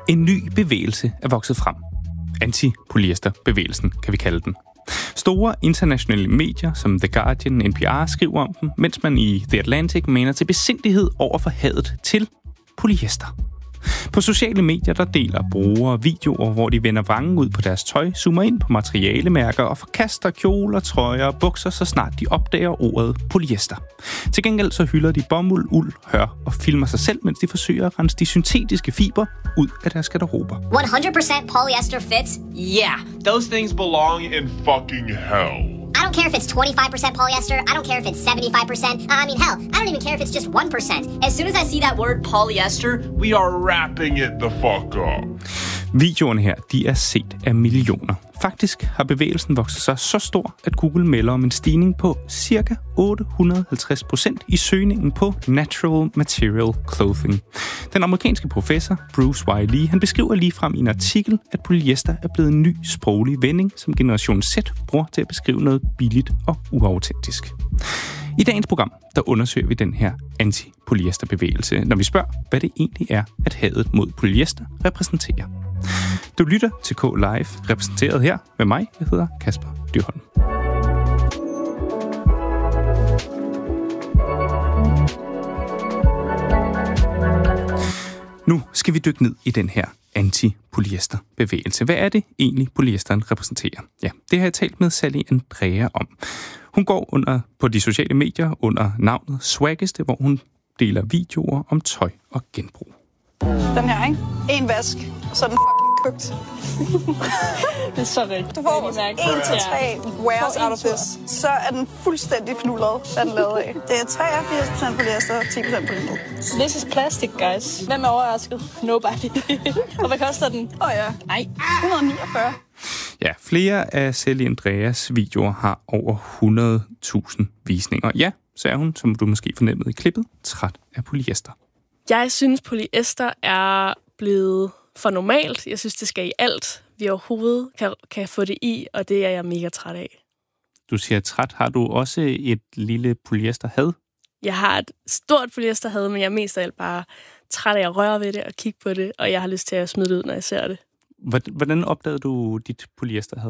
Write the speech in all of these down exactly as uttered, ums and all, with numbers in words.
En ny bevægelse er vokset frem. Anti-polyester-bevægelsen, kan vi kalde den. Store internationale medier som The Guardian og N P R skriver om dem, mens man i The Atlantic maner til besindighed over for hadet til polyester. På sociale medier der deler brugere videoer, hvor de vender vrangen ud på deres tøj, zoomer ind på materialemærker og forkaster kjoler, trøjer og bukser, så snart de opdager ordet polyester. Til gengæld så hylder de bomuld, uld, hør og filmer sig selv, mens de forsøger at rense de syntetiske fiber ud af deres garderober. one hundred percent polyester fits? Yeah, those things belong in fucking hell. I don't care if it's twenty-five percent polyester. I don't care if it's seventy-five percent. I mean, hell, I don't even care if it's just one percent. As soon as I see that word polyester, we are wrapping it the fuck up. Videoerne her, de er set af millioner. Faktisk har bevægelsen vokset sig så stor, at Google melder om en stigning på ca. otte hundrede og halvtreds procent i søgningen på natural material clothing. Den amerikanske professor Bruce Y. Lee, han beskriver ligefrem i en artikel, at polyester er blevet en ny sproglig vending, som generation Z bruger til at beskrive noget billigt og uautentisk. I dagens program, der undersøger vi den her anti-polyester-bevægelse, når vi spørger, hvad det egentlig er, at hadet mod polyester repræsenterer. Du lytter til K Live, repræsenteret her med mig. Jeg hedder Kasper Dyrholm. Nu skal vi dykke ned i den her anti-polyester-bevægelse. Hvad er det egentlig, polyesteren repræsenterer? Ja, det har jeg talt med Sally Andrea om. Hun går under på de sociale medier under navnet Swaggeste, hvor hun deler videoer om tøj og genbrug. Den her, ikke? En vask, så er den fucking købt. Det er så rigtigt. Du får en til tre wears out of this, så er den fuldstændig fnullet, hvad den lavet af. Det er treogfirs procent polyester og ti procent polymer. This is plastic, guys. Hvem er overrasket? Nobody. Og hvad koster den? Åh oh, ja. Ej. et hundrede og niogfyrre. Ja, flere af Sally Andreas videoer har over hundrede tusind visninger. Ja, så er hun, som du måske fornemmede i klippet, træt af polyester. Jeg synes, polyester er blevet for normalt. Jeg synes, det skal i alt, vi overhovedet kan, kan få det i, og det er jeg mega træt af. Du siger træt. Har du også et lille polyesterhad? Jeg har et stort polyesterhad, men jeg er mest af alt bare træt af at røre ved det og kigge på det, og jeg har lyst til at smide det ud, når jeg ser det. Hvordan opdagede du dit polyesterhad?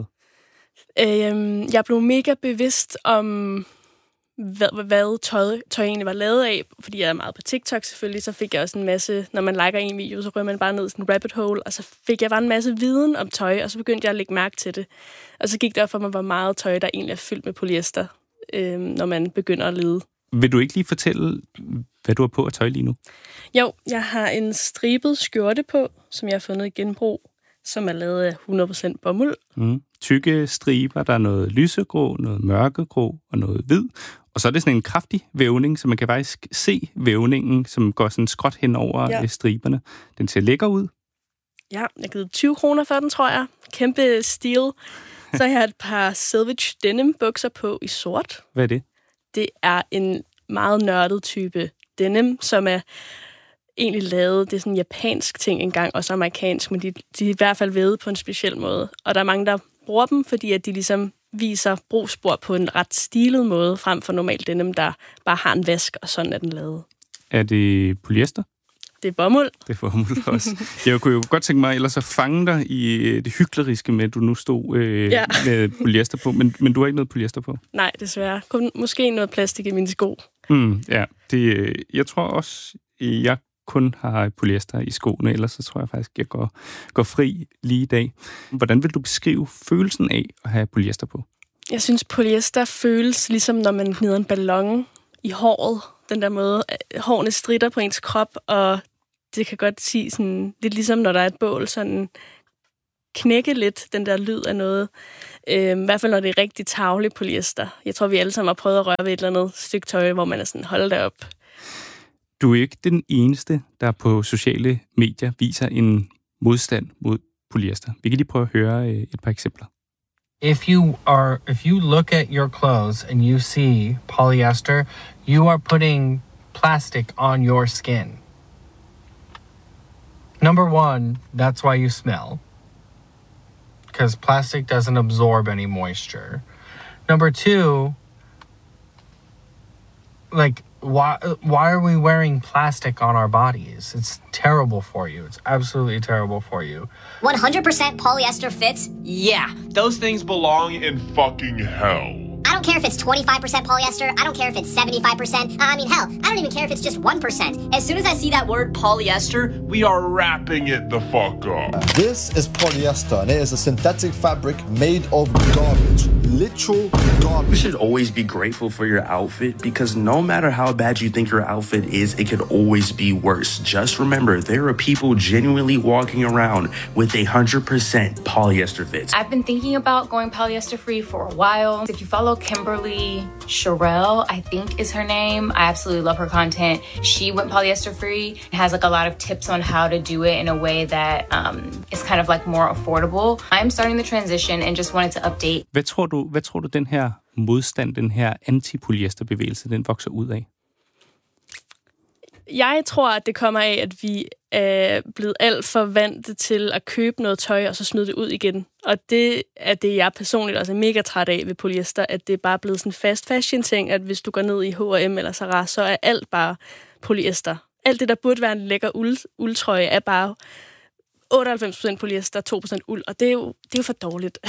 Øhm, jeg blev mega bevidst om, hvad, hvad tøj, tøj egentlig var lavet af, fordi jeg er meget på TikTok selvfølgelig, så fik jeg også en masse, når man liker en video, så rører man bare ned i sådan en rabbit hole, og så fik jeg bare en masse viden om tøj, og så begyndte jeg at lægge mærke til det. Og så gik det op for mig, hvor meget tøj, der egentlig er fyldt med polyester, øhm, når man begynder at lede. Vil du ikke lige fortælle, hvad du har på af tøj lige nu? Jo, jeg har en stribet skjorte på, som jeg har fundet i genbrug, som er lavet af hundrede procent bomuld. Mm. Tykke striber, der er noget lysegrå, noget mørkegrå og noget hvid. Og så er det sådan en kraftig vævning, så man kan faktisk se vævningen, som går sådan skråt hen over ja. striberne. Den ser lækker ud. Ja, jeg har givet tyve kroner for den, tror jeg. Kæmpe stil. Så jeg har et par Selvage Denim bukser på i sort. Hvad er det? Det er en meget nørdet type denim, som er egentlig lavet, det er sådan en japansk ting engang, også amerikansk, men de, de er i hvert fald vævet på en speciel måde. Og der er mange, der bruger dem, fordi at de ligesom viser brugsspor på en ret stilet måde, frem for normalt denim, der bare har en vask, og sådan er den lavet. Er det polyester? Det er bomuld. Det er bomuld også. Jeg kunne jo godt tænke mig ellers at fange dig i det hykleriske med, at du nu stod øh, ja. med polyester på, men, men du har ikke noget polyester på? Nej, desværre. Kun måske noget plastik i mine sko. Mm, ja, det, jeg tror også, jeg kun har polyester i skoene, ellers så tror jeg faktisk, jeg går, går fri lige i dag. Hvordan vil du beskrive følelsen af at have polyester på? Jeg synes, polyester føles ligesom, når man gnider en ballon i håret. Den der måde, hårene stritter på ens krop, og det kan godt sige sådan, lidt ligesom, når der er et bål, sådan knække lidt den der lyd af noget. Øh, I hvert fald, når det er rigtig tarveligt polyester. Jeg tror, vi alle sammen har prøvet at røre ved et eller andet stykke tøj, hvor man er sådan, hold da op. Du er ikke den eneste, der på sociale medier viser en modstand mod polyester. Vi kan lige prøve at høre et par eksempler. If you are, if you look at your clothes and you see polyester, you are putting plastic on your skin. Number one, that's why you smell. Because plastic doesn't absorb any moisture. Number two, like, why why are we wearing plastic on our bodies? It's terrible for you. It's absolutely terrible for you. one hundred percent polyester fits? Yeah, those things belong in In fucking hell. I don't care if it's twenty-five percent polyester. I don't care if it's seventy-five percent. I mean, hell, I don't even care if it's just one percent. As soon as I see that word polyester, We are wrapping it the fuck up. This is polyester, and it is a synthetic fabric made of garbage. Literal garbage. You should always be grateful for your outfit because no matter how bad you think your outfit is, it could always be worse. Just remember, there are people genuinely walking around with a one hundred percent polyester fits. I've been thinking about going polyester free for a while. If you follow Kimberly Sherrill, I think is her name. I absolutely love her content. She went polyester free and has like a lot of tips on how to do it in a way that um, is kind of like more affordable. I'm starting the transition and just wanted to update. Hvad tror du, hvad tror du den her modstand, den her anti-polyesterbevægelse, den vokser ud af? Jeg tror, at det kommer af, at vi er blevet alt for vant til at købe noget tøj, og så smide det ud igen. Og det er det, jeg personligt også er mega træt af ved polyester, at det er bare blevet sådan en fast fashion-ting, at hvis du går ned i H og M eller Zara, så er alt bare polyester. Alt det, der burde være en lækker uld, uldtrøje, er bare otteoghalvfems procent polyester, to procent uld, og det er jo, det er jo for dårligt.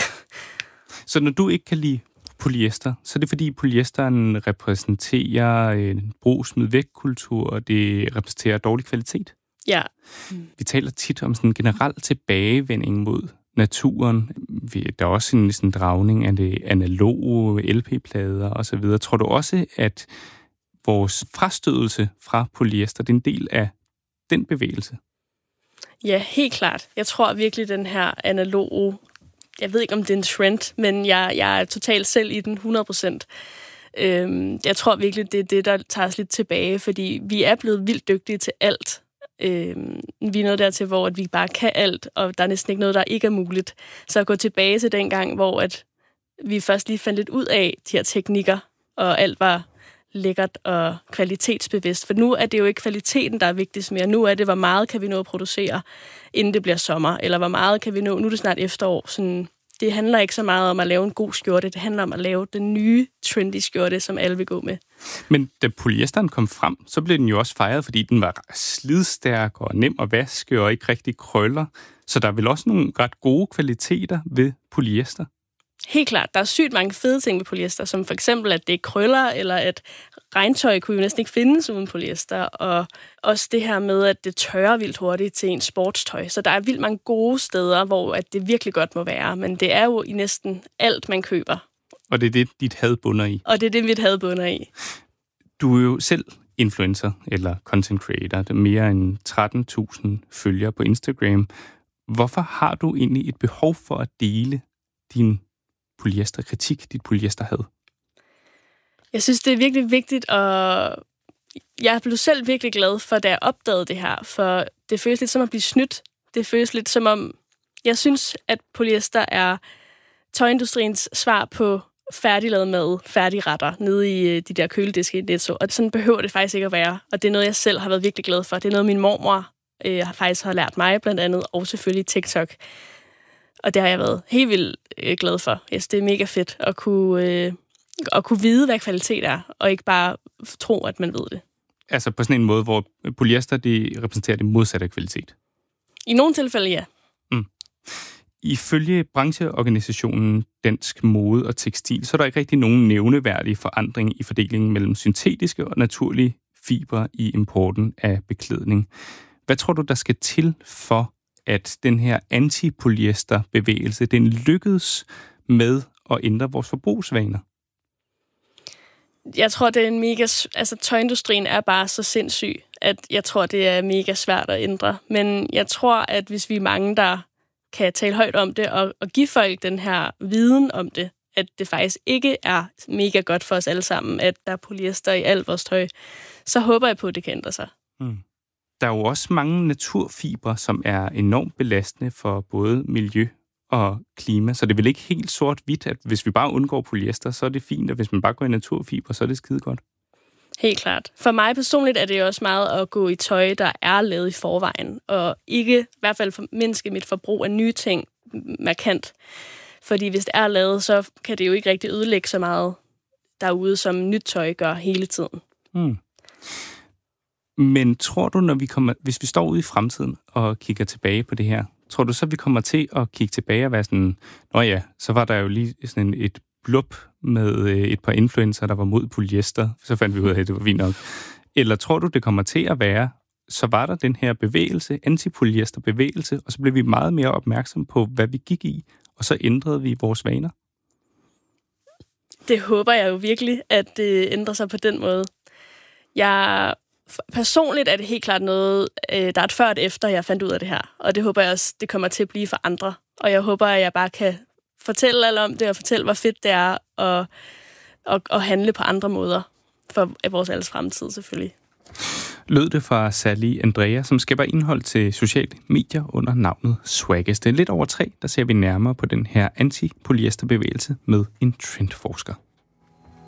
Så når du ikke kan lide polyester, så er det fordi polyesteren repræsenterer en brug-smid-væk-kultur, og det repræsenterer dårlig kvalitet. Ja. Vi taler tit om sådan en generel tilbagevending mod naturen. Der er også en sådan dragning af det analoge L P-plader osv. Tror du også, at vores frastødelse fra polyester, det er en del af den bevægelse? Ja, helt klart. Jeg tror virkelig, den her analoge, jeg ved ikke, om det er en trend, men jeg, jeg er totalt selv i den hundrede procent. Øhm, jeg tror virkelig, det er det, der tager os lidt tilbage, fordi vi er blevet vildt dygtige til alt. Øhm, vi er nået dertil, hvor at vi bare kan alt, og der er næsten ikke noget, der ikke er muligt. Så at gå tilbage til den gang, hvor at vi først lige fandt lidt ud af de her teknikker, og alt var lækkert og kvalitetsbevidst. For nu er det jo ikke kvaliteten, der er vigtigst mere. Nu er det, hvor meget kan vi nå at producere, inden det bliver sommer, eller hvor meget kan vi nå, nu er det snart efterår. Sådan, det handler ikke så meget om at lave en god skjorte, det handler om at lave den nye trendy skjorte, som alle vil gå med. Men da polyesteren kom frem, så blev den jo også fejret, fordi den var slidstærk og nem at vaske og ikke rigtig krøller. Så der er vel også nogle ret gode kvaliteter ved polyester? Helt klart. Der er sygt mange fede ting ved polyester, som for eksempel, at det er krøller, eller at regntøj kunne jo næsten ikke findes uden polyester, og også det her med, at det tørrer vildt hurtigt til en sportstøj. Så der er vildt mange gode steder, hvor at det virkelig godt må være, men det er jo i næsten alt, man køber. Og det er det, dit had bunder i? Og det er det, mit had bunder i. Du er jo selv influencer eller content creator. Der er mere end tretten tusind følgere på Instagram. Hvorfor har du egentlig et behov for at dele din polyesterkritik, dit polyesterhad? Jeg synes, det er virkelig vigtigt, og jeg blev selv virkelig glad for, da jeg opdagede det her, for det føles lidt som at blive snydt. Det føles lidt som om, jeg synes, at polyester er tøjindustriens svar på færdiglavet mad, færdigretter, nede i de der kølediske i Netto, og sådan behøver det faktisk ikke at være, og det er noget, jeg selv har været virkelig glad for. Det er noget, min mormor øh, faktisk har lært mig, blandt andet, og selvfølgelig TikTok. Og det har jeg været helt vildt øh, glad for. Yes, det er mega fedt at kunne, øh, at kunne vide, hvad kvalitet er, og ikke bare tro, at man ved det. Altså på sådan en måde, hvor polyester de repræsenterer det modsatte af kvalitet? I nogle tilfælde, ja. Mm. Ifølge brancheorganisationen Dansk Mode og Tekstil, så er der ikke rigtig nogen nævneværdig forandring i fordelingen mellem syntetiske og naturlige fibre i importen af beklædning. Hvad tror du, der skal til for, at den her anti-polyester-bevægelse, den lykkedes med at ændre vores forbrugsvaner? Jeg tror, det er en mega... Altså, tøjindustrien er bare så sindssyg, at jeg tror, det er mega svært at ændre. Men jeg tror, at hvis vi er mange, der kan tale højt om det, og, og give folk den her viden om det, at det faktisk ikke er mega godt for os alle sammen, at der er polyester i alt vores tøj, så håber jeg på, at det kan ændre sig. Mm. Der er jo også mange naturfibre, som er enormt belastende for både miljø og klima, så det er vel ikke helt sort-hvidt, at hvis vi bare undgår polyester, så er det fint, og hvis man bare går i naturfibre, så er det skide godt. Helt klart. For mig personligt er det også meget at gå i tøj, der er lavet i forvejen, og ikke i hvert fald formindske mit forbrug af nye ting markant. Fordi hvis det er lavet, så kan det jo ikke rigtig ødelægge så meget derude, som nyt tøj gør hele tiden. Mm. Men tror du, når vi kommer, hvis vi står ude i fremtiden og kigger tilbage på det her, tror du så, vi kommer til at kigge tilbage og være sådan, nå ja, så var der jo lige sådan et blub med et par influencer, der var mod polyester, så fandt vi ud af, at det var fint nok. Eller tror du, det kommer til at være, så var der den her bevægelse, anti-polyester-bevægelse, og så blev vi meget mere opmærksom på, hvad vi gik i, og så ændrede vi vores vaner? Det håber jeg jo virkelig, at det ændrer sig på den måde. Jeg personligt er det helt klart noget, der er et før og et efter, jeg fandt ud af det her. Og det håber jeg også, det kommer til at blive for andre. Og jeg håber, at jeg bare kan fortælle alle om det, og fortælle, hvor fedt det er, og, og, og handle på andre måder for vores alles fremtid selvfølgelig. Lød det fra Sally Andrea, som skaber indhold til sociale medier under navnet Swaggest. Det er lidt over tre, der ser vi nærmere på den her anti-polyester-bevægelse med en trendforsker.